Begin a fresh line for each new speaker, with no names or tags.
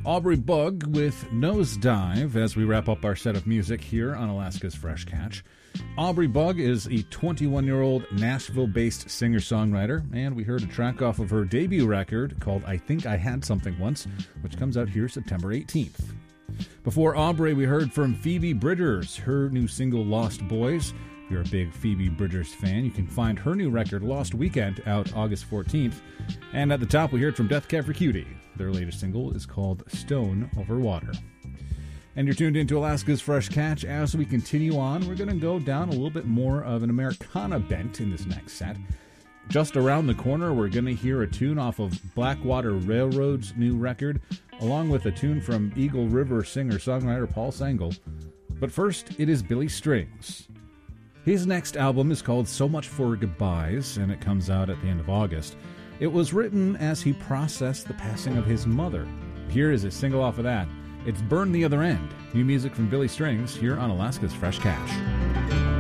Aubrey Bug with Nosedive as we wrap up our set of music here on Alaska's Fresh Catch. Aubrey Bug is a 21-year-old Nashville-based singer-songwriter, and we heard a track off of her debut record called I Think I Had Something Once, which comes out here September 18th. Before Aubrey, we heard from Phoebe Bridgers, her new single Lost Boys. If you're a big Phoebe Bridgers fan, you can find her new record Lost Weekend out August 14th. And at the top, we heard from Death Cab for Cutie. Their latest single is called Stone Over Water. And you're tuned into Alaska's Fresh Catch. As we continue on, we're going to go down a little bit more of an Americana bent in this next set. Just around the corner, we're going to hear a tune off of Blackwater Railroad's new record, along with a tune from Eagle River singer-songwriter Paul Sangle. But first, it is Billy Strings. His next album is called So Much for Goodbyes, and it comes out at the end of August. It was written as he processed the passing of his mother. Here is a single off of that. It's Burn the Other End. New music from Billy Strings here on Alaska's Fresh Catch.